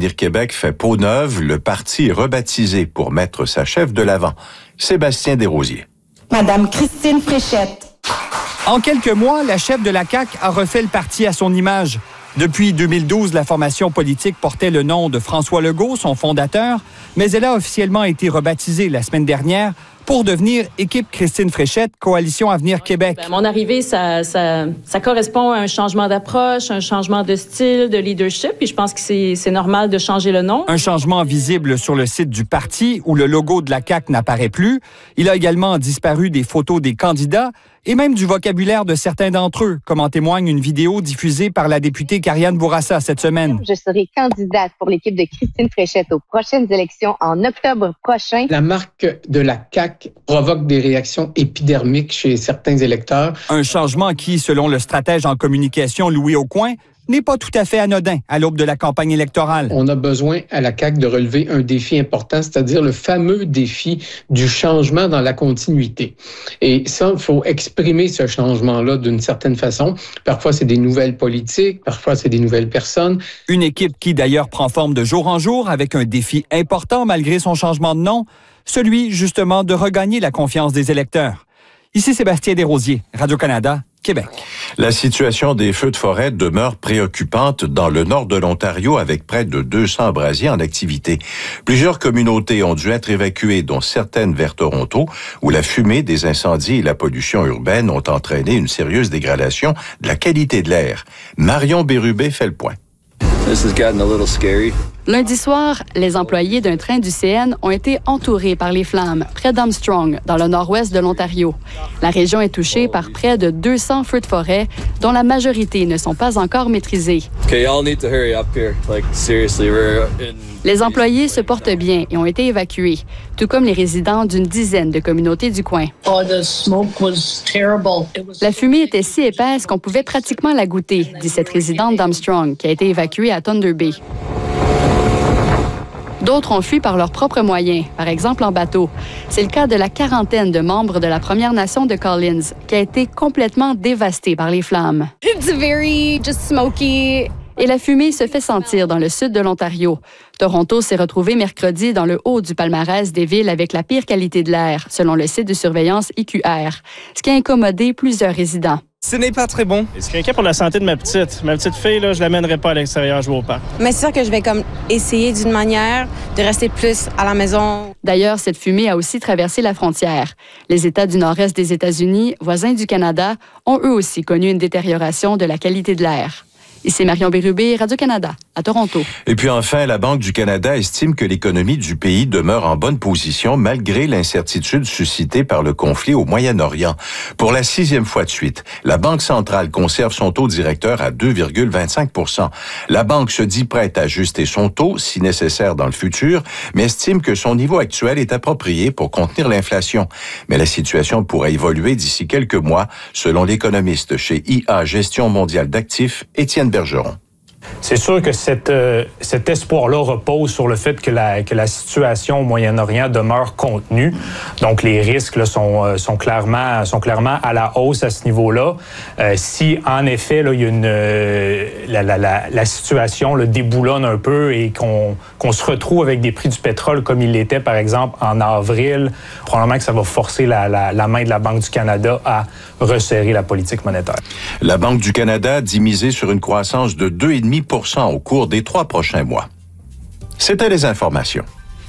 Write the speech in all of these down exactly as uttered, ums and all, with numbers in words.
Avenir Québec fait peau neuve. Le parti est rebaptisé pour mettre sa chef de l'avant. Sébastien Desrosiers. Madame Christine Fréchette. En quelques mois, la chef de la C A Q a refait le parti à son image. Depuis deux mille douze, la formation politique portait le nom de François Legault, son fondateur, mais elle a officiellement été rebaptisée la semaine dernière pour devenir Équipe Christine Fréchette, Coalition Avenir Québec. Bien, mon arrivée, ça, ça, ça correspond à un changement d'approche, un changement de style, de leadership, et je pense que c'est, c'est normal de changer le nom. Un changement visible sur le site du parti où le logo de la C A Q n'apparaît plus. Il a également disparu des photos des candidats et même du vocabulaire de certains d'entre eux, comme en témoigne une vidéo diffusée par la députée Karianne Bourassa cette semaine. Je serai candidate pour l'équipe de Christine Fréchette aux prochaines élections en octobre prochain. La marque de la C A Q provoque des réactions épidermiques chez certains électeurs. Un changement qui, selon le stratège en communication Louis Aucoin, n'est pas tout à fait anodin à l'aube de la campagne électorale. On a besoin à la C A Q de relever un défi important, c'est-à-dire le fameux défi du changement dans la continuité. Et ça, il faut exprimer ce changement-là d'une certaine façon. Parfois, c'est des nouvelles politiques, parfois, c'est des nouvelles personnes. Une équipe qui, d'ailleurs, prend forme de jour en jour avec un défi important malgré son changement de nom, celui, justement, de regagner la confiance des électeurs. Ici Sébastien Desrosiers, Radio-Canada, Québec. La situation des feux de forêt demeure préoccupante dans le nord de l'Ontario avec près de deux cents brasiers en activité. Plusieurs communautés ont dû être évacuées, dont certaines vers Toronto, où la fumée des incendies et la pollution urbaine ont entraîné une sérieuse dégradation de la qualité de l'air. Marion Bérubé fait le point. This has gotten a little scary. Lundi soir, les employés d'un train du C N ont été entourés par les flammes près d'Armstrong, dans le nord-ouest de l'Ontario. La région est touchée par près de deux cents feux de forêt, dont la majorité ne sont pas encore maîtrisés. Okay, y'all need to hurry up here. Like, seriously, we're in... Les employés se portent bien et ont été évacués, tout comme les résidents d'une dizaine de communautés du coin. Oh, the smoke was terrible. It was... La fumée était si épaisse qu'on pouvait pratiquement la goûter, dit cette résidente d'Armstrong, qui a été évacuée à Thunder Bay. D'autres ont fui par leurs propres moyens, par exemple en bateau. C'est le cas de la quarantaine de membres de la Première Nation de Collins, qui a été complètement dévastée par les flammes. It's very just smoky. Et la fumée se fait sentir dans le sud de l'Ontario. Toronto s'est retrouvé mercredi dans le haut du palmarès des villes avec la pire qualité de l'air, selon le site de surveillance I Q R, ce qui a incommodé plusieurs résidents. Ce n'est pas très bon. Je suis inquiet pour la santé de ma petite. Ma petite fille, là, je ne l'amènerai pas à l'extérieur jouer au parc. Mais c'est sûr que je vais comme essayer d'une manière de rester plus à la maison. D'ailleurs, cette fumée a aussi traversé la frontière. Les États du nord-est des États-Unis, voisins du Canada, ont eux aussi connu une détérioration de la qualité de l'air. Ici Marion Bérubé, Radio-Canada, à Toronto. Et puis enfin, la Banque du Canada estime que l'économie du pays demeure en bonne position malgré l'incertitude suscitée par le conflit au Moyen-Orient. Pour la sixième fois de suite, la Banque centrale conserve son taux directeur à deux virgule vingt-cinq pour cent. La Banque se dit prête à ajuster son taux, si nécessaire dans le futur, mais estime que son niveau actuel est approprié pour contenir l'inflation. Mais la situation pourrait évoluer d'ici quelques mois, selon l'économiste chez I A Gestion mondiale d'actifs, Étienne Bergeron. C'est sûr que cette, euh, cet espoir-là repose sur le fait que la, que la situation au Moyen-Orient demeure contenue. Donc, les risques là, sont, euh, sont, clairement, sont clairement à la hausse à ce niveau-là. Euh, si, en effet, là, il y a une, euh, la, la, la, la situation là, déboulonne un peu et qu'on, qu'on se retrouve avec des prix du pétrole comme il l'était, par exemple, en avril, probablement que ça va forcer la, la, la main de la Banque du Canada à resserrer la politique monétaire. La Banque du Canada dit miser sur une croissance de deux virgule cinq pour cent au cours des trois prochains mois. C'était les informations.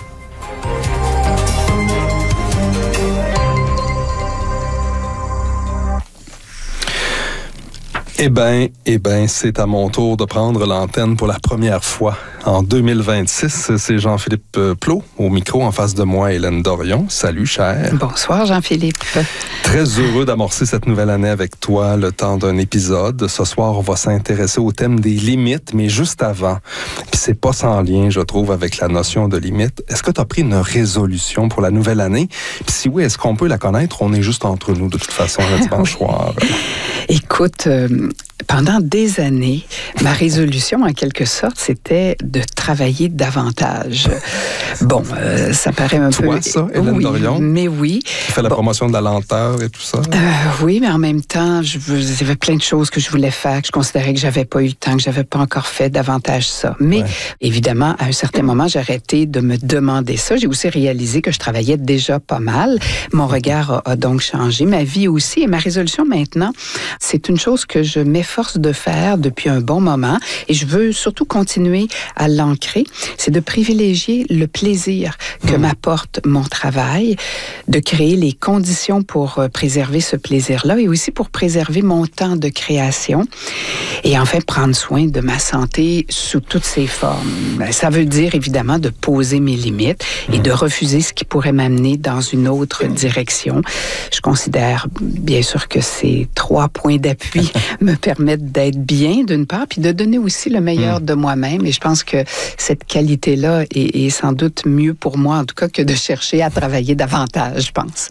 Eh bien, eh ben, c'est à mon tour de prendre l'antenne pour la première fois. En deux mille vingt-six, c'est Jean-Philippe Plot au micro en face de moi, Hélène Dorion. Salut, cher. Bonsoir, Jean-Philippe. Très heureux d'amorcer cette nouvelle année avec toi, le temps d'un épisode. Ce soir, on va s'intéresser au thème des limites, mais juste avant. Puis c'est pas sans lien, je trouve, avec la notion de limite. Est-ce que tu as pris une résolution pour la nouvelle année? Puis si oui, est-ce qu'on peut la connaître? On est juste entre nous, de toute façon, le dimanche soir. Écoute, euh, pendant des années, ma résolution, en quelque sorte, c'était de travailler davantage. Bon, euh, ça paraît un Toi, peu... ça, Hélène oui, Dorion? Mais oui. Tu fais la bon. promotion de la lenteur et tout ça? Euh, oui, mais en même temps, je, il y avait plein de choses que je voulais faire, que je considérais que j'avais pas eu le temps, que j'avais pas encore fait davantage ça. Mais ouais. évidemment, à un certain moment, j'ai arrêté de me demander ça. J'ai aussi réalisé que je travaillais déjà pas mal. Mon regard a, a donc changé. Ma vie aussi. Et ma résolution maintenant, c'est une chose que je m'efforce de faire depuis un bon moment. Et je veux surtout continuer à l'ancrer. C'est de privilégier le plaisir que mmh. m'apporte mon travail, de créer les conditions pour préserver ce plaisir-là et aussi pour préserver mon temps de création et enfin prendre soin de ma santé sous toutes ses formes. Ça veut dire évidemment de poser mes limites et de refuser ce qui pourrait m'amener dans une autre direction. Je considère bien sûr que ces trois points d'appui me permettent d'être bien d'une part puis de donner aussi le meilleur mmh. de moi-même et je pense que cette qualité-là est, est sans doute mieux pour moi en tout cas que de chercher à travailler davantage, je pense.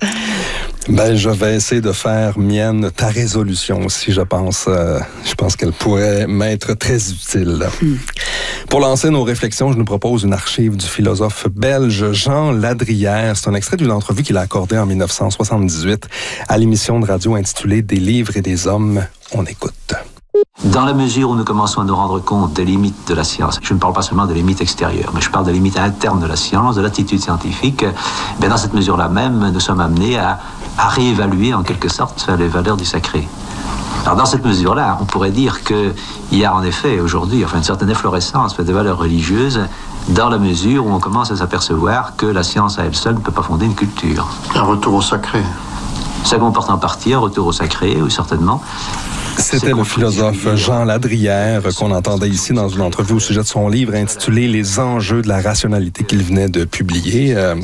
Ben, je vais essayer de faire mienne ta résolution aussi, je pense. Euh, je pense qu'elle pourrait m'être très utile. Mm. Pour lancer nos réflexions, je nous propose une archive du philosophe belge Jean Ladrière. C'est un extrait d'une entrevue qu'il a accordée en dix-neuf cent soixante-dix-huit à l'émission de radio intitulée « Des livres et des hommes ». On écoute. Dans la mesure où nous commençons à nous rendre compte des limites de la science, je ne parle pas seulement des limites extérieures, mais je parle des limites internes de la science, de l'attitude scientifique, bien dans cette mesure-là même, nous sommes amenés à, à réévaluer en quelque sorte les valeurs du sacré. Alors dans cette mesure-là, on pourrait dire qu'il y a en effet aujourd'hui enfin, une certaine efflorescence des valeurs religieuses dans la mesure où on commence à s'apercevoir que la science à elle seule ne peut pas fonder une culture. Un retour au sacré. Ça comporte en partie un retour au sacré, oui, certainement. C'était le philosophe Jean Ladrière qu'on entendait ici dans une entrevue au sujet de son livre intitulé « Les enjeux de la rationalité » qu'il venait de publier. Euh,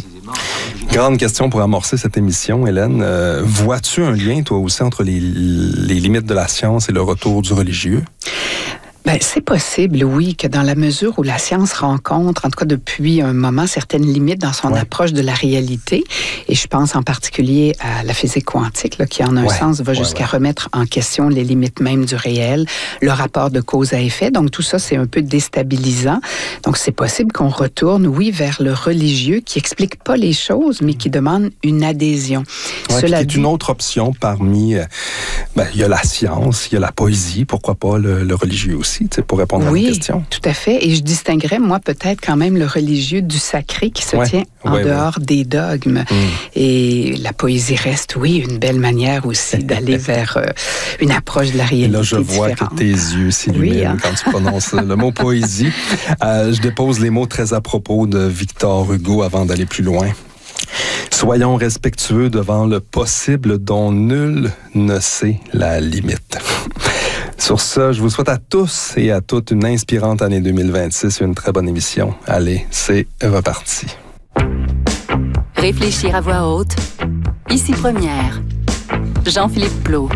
grande question pour amorcer cette émission, Hélène. Euh, vois-tu un lien, toi aussi, entre les, les limites de la science et le retour du religieux? Ben, c'est possible, oui, que dans la mesure où la science rencontre, en tout cas depuis un moment, certaines limites dans son ouais. approche de la réalité, et je pense en particulier à la physique quantique, là, qui en un ouais. sens va ouais, jusqu'à ouais. remettre en question les limites même du réel, le rapport de cause à effet, donc tout ça, c'est un peu déstabilisant. Donc c'est possible qu'on retourne, oui, vers le religieux qui explique pas les choses, mais qui demande une adhésion. Ouais, Cela qui est dit... une autre option parmi, euh, ben, il y a la science, il y a la poésie, pourquoi pas le, le religieux aussi. Pour répondre oui, à la question. Oui, tout à fait. Et je distinguerais, moi, peut-être quand même le religieux du sacré qui se ouais, tient en ouais, dehors ouais. des dogmes. Mm. Et la poésie reste, oui, une belle manière aussi d'aller vers euh, une approche de la réalité. Et là, je vois différente. que tes yeux s'illuminent oui, hein? quand tu prononces le mot poésie. Euh, je dépose les mots très à propos de Victor Hugo avant d'aller plus loin. Soyons respectueux devant le possible dont nul ne sait la limite. Sur ce, je vous souhaite à tous et à toutes une inspirante année deux mille vingt-six et une très bonne émission. Allez, c'est reparti. Réfléchir à voix haute. Ici Première. Jean-Philippe Plot.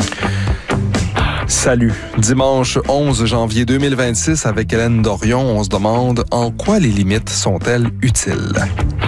Salut. Dimanche onze janvier deux mille vingt-six, avec Hélène Dorion, on se demande en quoi les limites sont-elles utiles?